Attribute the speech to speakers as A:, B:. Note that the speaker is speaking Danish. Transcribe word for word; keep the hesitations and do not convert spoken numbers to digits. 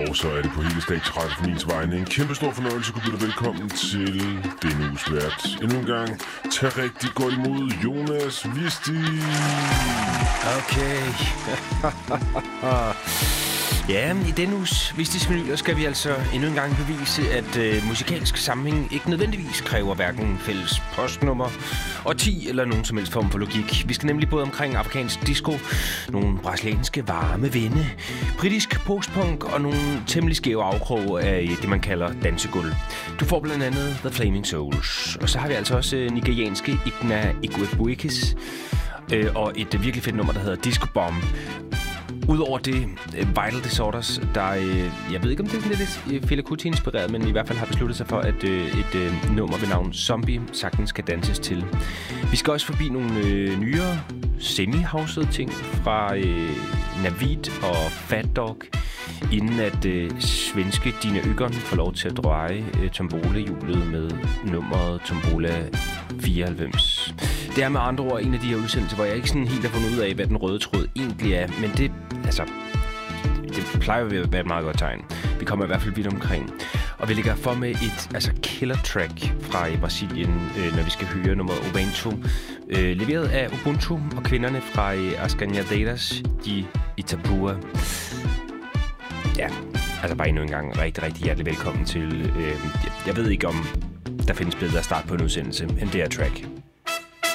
A: Og så er det på hele States Radiofoniens vegne en kæmpe stor fornøjelse at kunne byde dig velkommen til denne uges vært. Endnu en gang, tag rigtig godt imod Jonas Visti.
B: Okay. Ja, i denne uges Vistis Vinyler skal vi altså endnu en gang bevise, at øh, musikalsk sammenhæng ikke nødvendigvis kræver hverken fælles postnummer, årti eller nogen som helst form for logik. Vi skal nemlig både omkring afrikansk disco, nogle brasilianske varme vinde, britisk postpunk og nogle temmelig skæve afkrog af det, man kalder dansegulv. Du får blandt andet The Flaming Souls, og så har vi altså også øh, nigerianske Igna Igwebuikis øh, og et øh, virkelig fedt nummer, der hedder Disco Bomb. Udover det, Vital Disorders, der, jeg ved ikke om det er lidt Fela Kuti-inspireret, men i hvert fald har besluttet sig for, at et nummer ved navn Zombie sagtens skal danses til. Vi skal også forbi nogle øh, nyere, semi-housede ting fra øh, Navid og Fat Dog, inden at øh, svenske Dina Øgern får lov til at dreje øh, Tombola-hjulet med nummeret Tombola fireoghalvfems. Det er med andre ord en af de her udsendelser, hvor jeg ikke sådan helt har fundet ud af, hvad den røde tråd egentlig er, men det, altså, det plejer jo at være et meget godt tegn. Vi kommer i hvert fald vidt omkring. Og vi ligger for med et altså killer track fra Brasilien, øh, når vi skal høre nummeret Ovento, øh, leveret af Ubuntu og kvinderne fra øh, As Ganhadeiras de Itapua. Ja, altså bare endnu en gang rigtig, rigtig hjertelig velkommen til. Øh, jeg, jeg ved ikke, om der findes bedre at starte på en udsendelse end det her track.